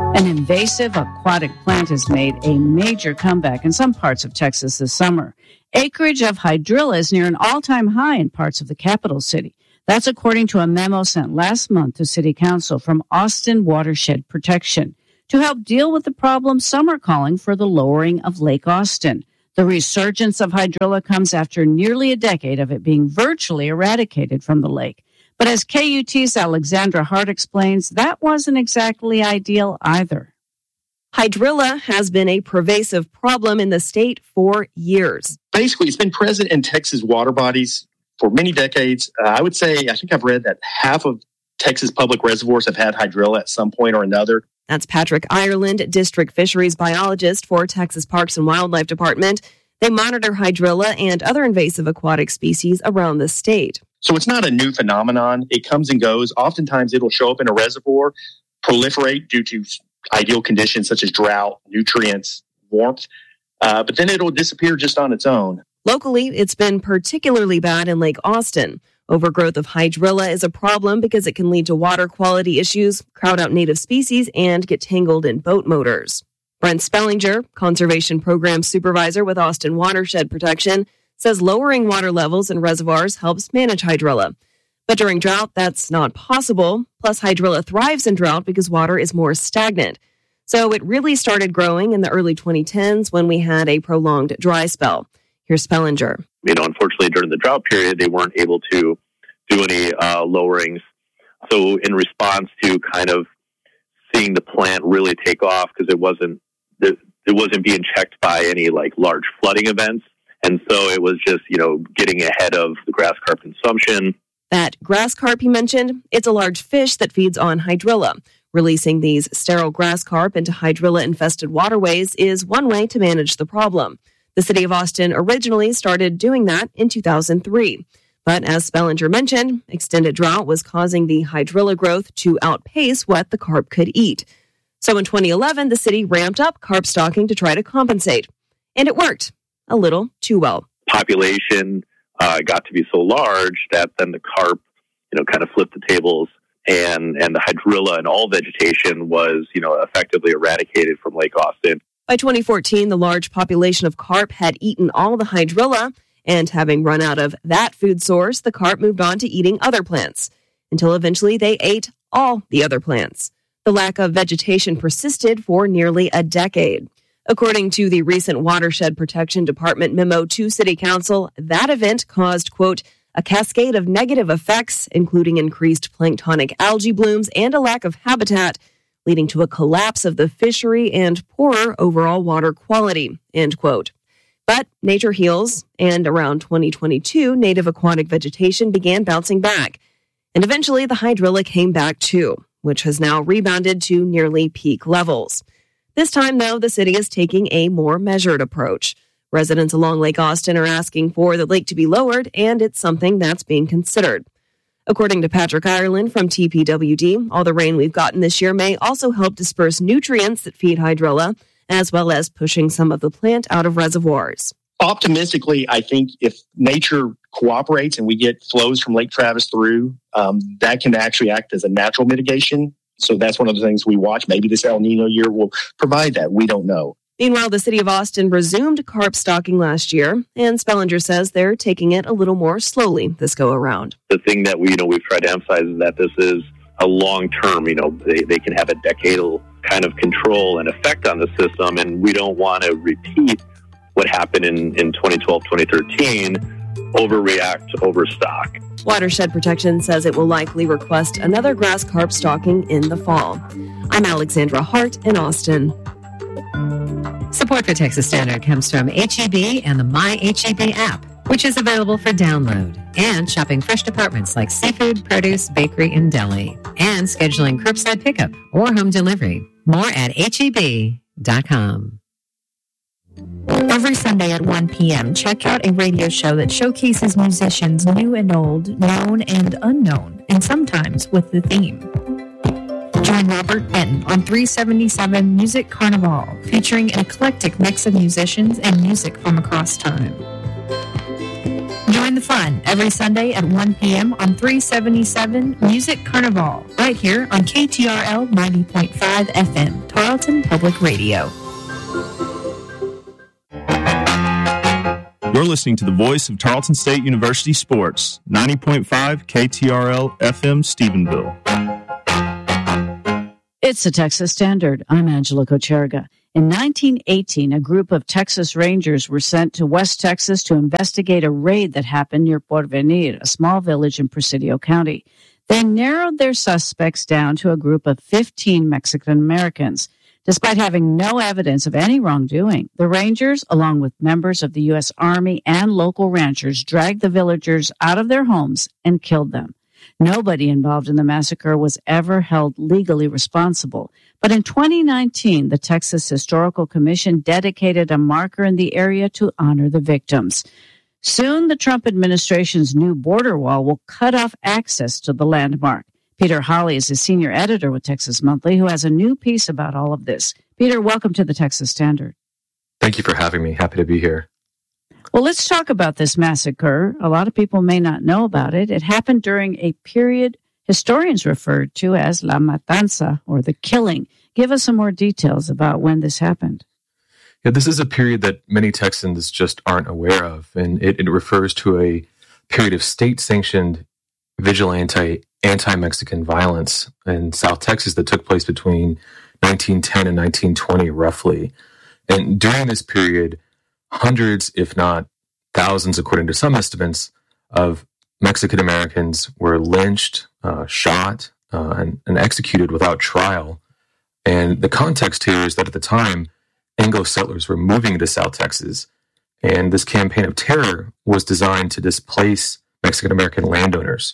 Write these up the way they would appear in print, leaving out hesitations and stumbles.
An invasive aquatic plant has made a major comeback in some parts of Texas this summer. Acreage of hydrilla is near an all-time high in parts of the capital city. That's according to a memo sent last month to City Council from Austin Watershed Protection. To help deal with the problem, some are calling for the lowering of Lake Austin. The resurgence of hydrilla comes after nearly a decade of it being virtually eradicated from the lake. But as KUT's Alexandra Hart explains, that wasn't exactly ideal either. Hydrilla has been a pervasive problem in the state for years. Basically, it's been present in Texas water bodies for many decades. I think I've read that half of Texas public reservoirs have had hydrilla at some point or another. That's Patrick Ireland, district fisheries biologist for Texas Parks and Wildlife Department. They monitor hydrilla and other invasive aquatic species around the state. So it's not a new phenomenon. It comes and goes. Oftentimes it'll show up in a reservoir, proliferate due to ideal conditions such as drought, nutrients, warmth, but then it'll disappear just on its own. Locally, it's been particularly bad in Lake Austin. Overgrowth of hydrilla is a problem because it can lead to water quality issues, crowd out native species, and get tangled in boat motors. Brent Spellinger, Conservation Program Supervisor with Austin Watershed Protection, says lowering water levels in reservoirs helps manage hydrilla. But during drought, that's not possible. Plus, hydrilla thrives in drought because water is more stagnant. So it really started growing in the early 2010s when we had a prolonged dry spell. Here's Spellinger. Unfortunately, during the drought period, they weren't able to do any lowerings. So in response to kind of seeing the plant really take off, because it wasn't being checked by any large flooding events. And so it was just, getting ahead of the grass carp consumption. That grass carp he mentioned, it's a large fish that feeds on hydrilla. Releasing these sterile grass carp into hydrilla-infested waterways is one way to manage the problem. The city of Austin originally started doing that in 2003. But as Spellinger mentioned, extended drought was causing the hydrilla growth to outpace what the carp could eat. So in 2011, the city ramped up carp stocking to try to compensate. And it worked. A little too well. Population got to be so large that then the carp, kind of flipped the tables, and the hydrilla and all vegetation was, effectively eradicated from Lake Austin. By 2014, the large population of carp had eaten all the hydrilla, and having run out of that food source, the carp moved on to eating other plants, until eventually they ate all the other plants. The lack of vegetation persisted for nearly a decade. According to the recent Watershed Protection Department memo to City Council, that event caused, quote, a cascade of negative effects, including increased planktonic algae blooms and a lack of habitat, leading to a collapse of the fishery and poorer overall water quality, end quote. But nature heals, and around 2022, native aquatic vegetation began bouncing back. And eventually, the hydrilla came back too, which has now rebounded to nearly peak levels. This time, though, the city is taking a more measured approach. Residents along Lake Austin are asking for the lake to be lowered, and it's something that's being considered. According to Patrick Ireland from TPWD, all the rain we've gotten this year may also help disperse nutrients that feed hydrilla, as well as pushing some of the plant out of reservoirs. Optimistically, I think if nature cooperates and we get flows from Lake Travis through, that can actually act as a natural mitigation. So that's one of the things we watch. Maybe this El Nino year will provide that. We don't know. Meanwhile, the city of Austin resumed carp stocking last year, and Spellinger says they're taking it a little more slowly this go around. The thing that we've tried to emphasize is that this is a long term. They can have a decadal kind of control and effect on the system, and we don't want to repeat what happened in 2012, 2013, overreact to overstock. Watershed Protection says it will likely request another grass carp stocking in the fall. I'm Alexandra Hart in Austin. Support for Texas Standard comes from HEB and the My HEB app, which is available for download, and shopping fresh departments like seafood, produce, bakery, and deli, and scheduling curbside pickup or home delivery. More at HEB.com. Every Sunday at 1 p.m., check out a radio show that showcases musicians new and old, known and unknown, and sometimes with the theme. Join Robert Benton on 377 Music Carnival, featuring an eclectic mix of musicians and music from across time. Join Join the fun every Sunday at 1 p.m. on 377 Music Carnival, right here on KTRL 90.5 FM, Tarleton Public Radio. You're listening to the voice of Tarleton State University Sports, 90.5 KTRL FM Stephenville. It's the Texas Standard. I'm Angela Kocherga. In 1918, a group of Texas Rangers were sent to West Texas to investigate a raid that happened near Porvenir, a small village in Presidio County. They narrowed their suspects down to a group of 15 Mexican Americans. Despite having no evidence of any wrongdoing, the Rangers, along with members of the U.S. Army and local ranchers, dragged the villagers out of their homes and killed them. Nobody involved in the massacre was ever held legally responsible. But in 2019, the Texas Historical Commission dedicated a marker in the area to honor the victims. Soon, the Trump administration's new border wall will cut off access to the landmark. Peter Hawley is a senior editor with Texas Monthly who has a new piece about all of this. Peter, welcome to the Texas Standard. Thank you for having me. Happy to be here. Well, let's talk about this massacre. A lot of people may not know about it. It happened during a period historians referred to as La Matanza, or the killing. Give us some more details about when this happened. Yeah, this is a period that many Texans just aren't aware of, and it refers to a period of state-sanctioned vigilante anti-Mexican violence in South Texas that took place between 1910 and 1920, roughly. And during this period, hundreds, if not thousands, according to some estimates, of Mexican Americans were lynched, shot, and executed without trial. And the context here is that at the time, Anglo settlers were moving to South Texas, and this campaign of terror was designed to displace Mexican American landowners.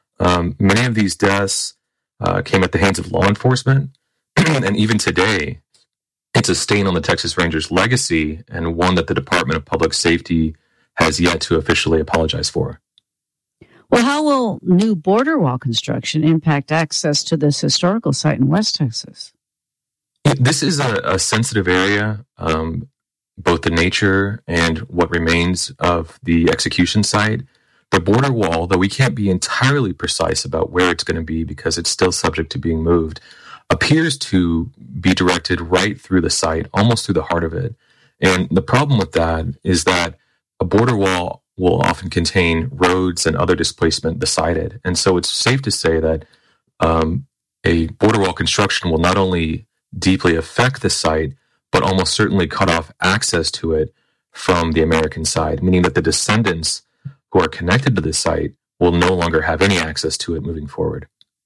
Many of these deaths came at the hands of law enforcement, and even today, it's a stain on the Texas Rangers' legacy and one that the Department of Public Safety has yet to officially apologize for. Well, how will new border wall construction impact access to this historical site in West Texas? This is a sensitive area, both the nature and what remains of the execution site. The border wall, though we can't be entirely precise about where it's going to be because it's still subject to being moved, appears to be directed right through the site, almost through the heart of it. And the problem with that is that a border wall will often contain roads and other displacement beside it. And so it's safe to say that a border wall construction will not only deeply affect the site, but almost certainly cut off access to it from the American side, meaning that the descendants who are connected to this site will no longer have any access to it moving forward.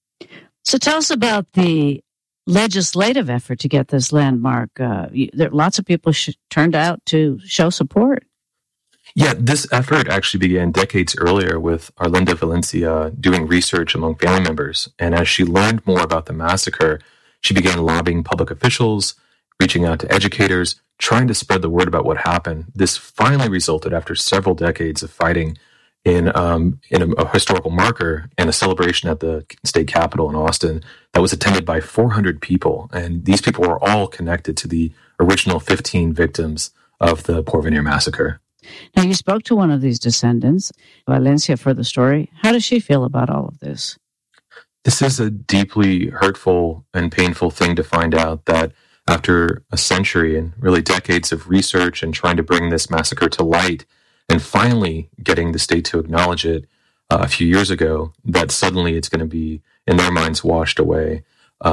So tell us about the legislative effort to get this landmark. Lots of people turned out to show support. Yeah, this effort actually began decades earlier with Arlinda Valencia doing research among family members. And as she learned more about the massacre, she began lobbying public officials, reaching out to educators, trying to spread the word about what happened. This finally resulted after several decades of fighting in a historical marker and a celebration at the state capitol in Austin that was attended by 400 people. And these people were all connected to the original 15 victims of the Porvenir massacre. Now, you spoke to one of these descendants, Valencia, for the story. How does she feel about all of this? This is a deeply hurtful and painful thing to find out that after a century and really decades of research and trying to bring this massacre to light, and finally getting the state to acknowledge it a few years ago, that suddenly it's going to be, in their minds, washed away,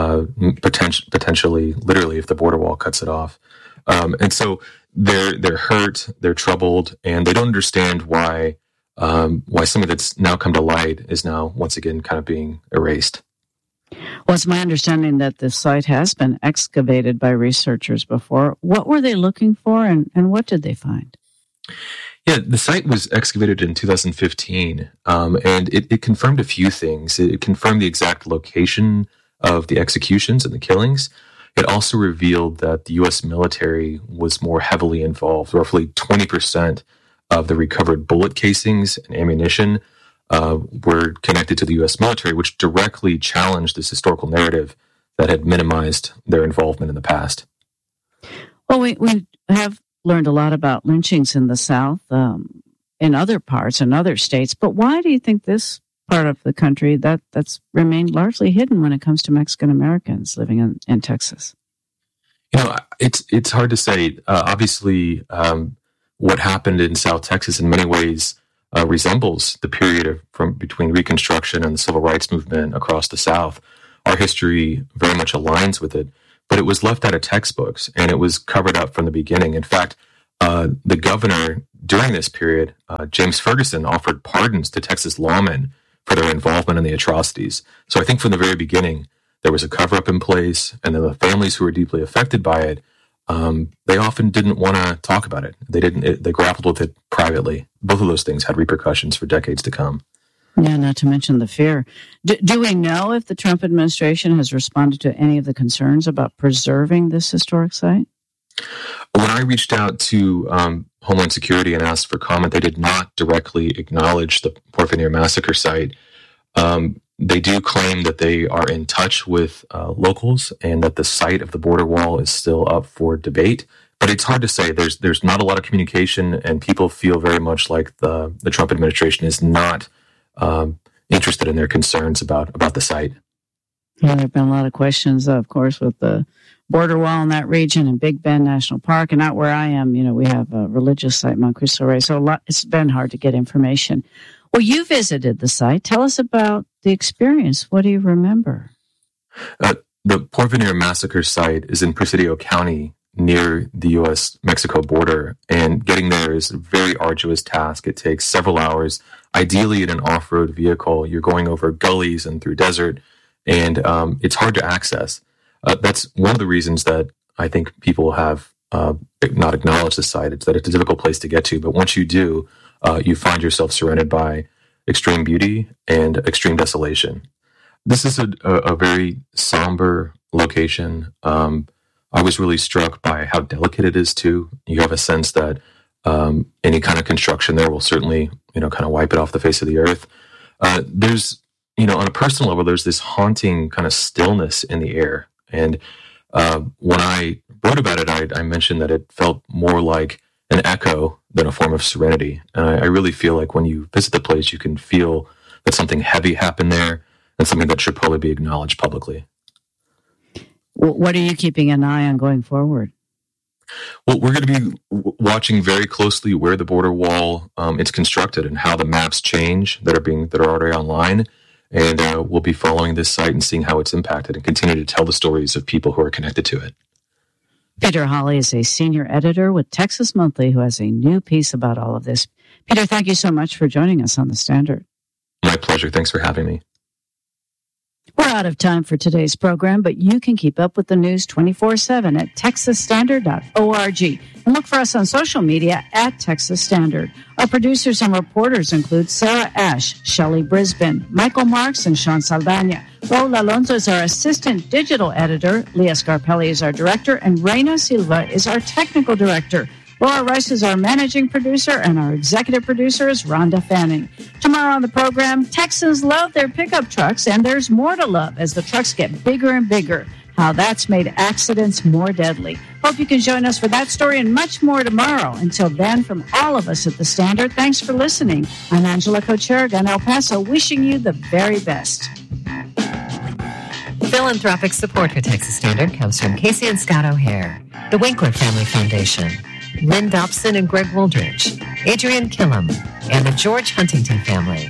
potentially, literally, if the border wall cuts it off. And so they're hurt, they're troubled, and they don't understand why something that's now come to light is now once again kind of being erased. Well, it's my understanding that this site has been excavated by researchers before. What were they looking for, and what did they find? Yeah, the site was excavated in 2015, and it confirmed a few things. It confirmed the exact location of the executions and the killings. It also revealed that the U.S. military was more heavily involved. Roughly 20% of the recovered bullet casings and ammunition were connected to the U.S. military, which directly challenged this historical narrative that had minimized their involvement in the past. Well, we have learned a lot about lynchings in the South. in other parts and other states. But why do you think this part of the country that's remained largely hidden when it comes to Mexican Americans living in Texas? It's hard to say. Obviously, what happened in South Texas in many ways resembles the period from between Reconstruction and the Civil Rights Movement across the South. Our history very much aligns with it, but it was left out of textbooks and it was covered up from the beginning. In fact, the governor during this period, James Ferguson, offered pardons to Texas lawmen for their involvement in the atrocities. So I think from the very beginning, there was a cover-up in place, and then the families who were deeply affected by it, they often didn't want to talk about it. They grappled with it privately. Both of those things had repercussions for decades to come. Yeah, not to mention the fear. Do we know if the Trump administration has responded to any of the concerns about preserving this historic site? When I reached out to Homeland Security and asked for comment, they did not directly acknowledge the Porvenir massacre site. They do claim that they are in touch with locals and that the site of the border wall is still up for debate. But it's hard to say. There's not a lot of communication, and people feel very much like the Trump administration is not interested in their concerns about the site. Yeah, there have been a lot of questions, of course, with the border wall in that region and Big Bend National Park, and out where I am, we have a religious site, Mount Cristo Rey. So it's been hard to get information. Well, you visited the site. Tell us about the experience. What do you remember? The Porvenir massacre site is in Presidio County near the U.S.-Mexico border, and getting there is a very arduous task. It takes several hours. Ideally, in an off-road vehicle, you're going over gullies and through desert, and it's hard to access. That's one of the reasons that I think people have not acknowledged the site. It's that it's a difficult place to get to, but once you do, you find yourself surrounded by extreme beauty and extreme desolation. This is a very somber location. I was really struck by how delicate it is, too. You have a sense that any kind of construction there will certainly, kind of wipe it off the face of the earth. There's, on a personal level, there's this haunting kind of stillness in the air. And when I wrote about it, I mentioned that it felt more like an echo than a form of serenity. And I really feel like when you visit the place, you can feel that something heavy happened there and something that should probably be acknowledged publicly. What are you keeping an eye on going forward? Well, we're going to be watching very closely where the border wall is constructed and how the maps change that are already online. And we'll be following this site and seeing how it's impacted and continue to tell the stories of people who are connected to it. Peter Hawley is a senior editor with Texas Monthly who has a new piece about all of this. Peter, thank you so much for joining us on The Standard. My pleasure. Thanks for having me. We're out of time for today's program, but you can keep up with the news 24/7 at texasstandard.org and look for us on social media at Texas Standard. Our producers and reporters include Sarah Ash, Shelley Brisbane, Michael Marks, and Sean Saldana. Raul Alonso is our assistant digital editor, Leah Scarpelli is our director, and Reina Silva is our technical director. Laura Rice is our managing producer, and our executive producer is Rhonda Fanning. Tomorrow on the program, Texans love their pickup trucks, and there's more to love as the trucks get bigger and bigger. How that's made accidents more deadly. Hope you can join us for that story and much more tomorrow. Until then, from all of us at The Standard, thanks for listening. I'm Angela Cocherga in El Paso, wishing you the very best. Philanthropic support for Texas Standard comes from Casey and Scott O'Hare, the Winkler Family Foundation, Lynn Dobson and Greg Wooldridge, Adrian Killam, and the George Huntington family.